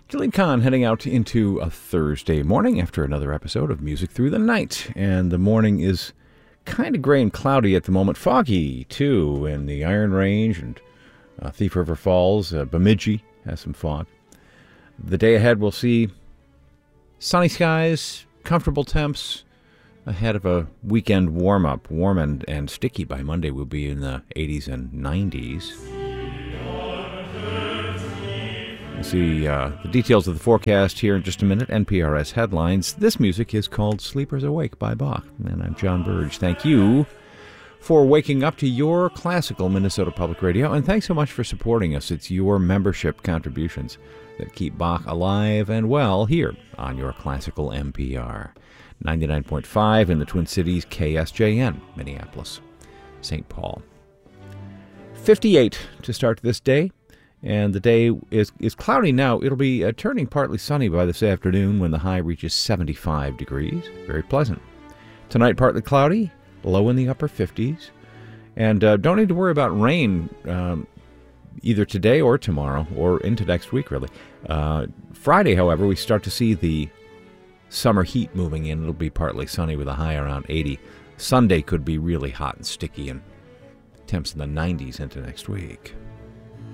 Gillian Kahn heading out into a Thursday morning after another episode of Music Through the Night. And the morning is kind of gray and cloudy at the moment. Foggy, too, in the Iron Range and Thief River Falls. Bemidji has some fog. The day ahead we'll see sunny skies, comfortable temps, ahead of a weekend warm-up. Warm and sticky by Monday. We'll be in the 80s and 90s. We'll see the details of the forecast here in just a minute. NPRS headlines. This music is called Sleepers Awake by Bach. And I'm John Burge. Thank you for waking up to your classical Minnesota Public Radio. And thanks so much for supporting us. It's your membership contributions that keep Bach alive and well here on your classical NPR. 99.5 in the Twin Cities, KSJN, Minneapolis, St. Paul. 58 to start this day. And the day is cloudy now. It'll be turning partly sunny by this afternoon when the high reaches 75 degrees. Very pleasant. Tonight, partly cloudy, low in the upper 50s. And don't need to worry about rain either today or tomorrow or into next week, really. Friday, however, we start to see the summer heat moving in. It'll be partly sunny with a high around 80. Sunday could be really hot and sticky and temps in the 90s into next week.